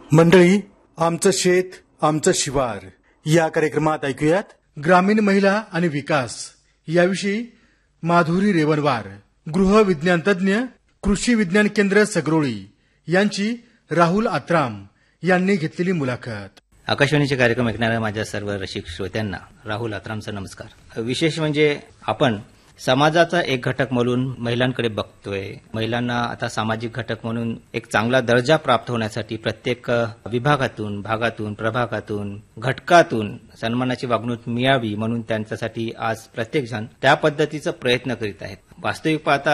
मंडळी, आमचं शेत आमचं शिवार या कार्यक्रमात ऐकूयात ग्रामीण महिला आणि विकास याविषयी माधुरी रेवनवार, गृह विज्ञान तज्ञ, कृषी विज्ञान केंद्र सगरोळी यांची राहुल आत्राम यांनी घेतलेली मुलाखत. आकाशवाणीचे कार्यक्रम ऐकणाऱ्या माझ्या सर्व रसिक श्रोत्यांना राहुल आत्रामचा नमस्कार. विशेष म्हणजे आपण समाजाचा एक घटक म्हणून महिलांकडे बघतोय. महिलांना आता सामाजिक घटक म्हणून एक चांगला दर्जा प्राप्त होण्यासाठी प्रत्येक विभागातून, भागातून, प्रभागातून, घटकातून सन्मानाची वागणूक मिळावी म्हणून त्यांच्यासाठी आज प्रत्येक जण त्या पद्धतीचा प्रयत्न करीत आहेत. वास्तविक पाहता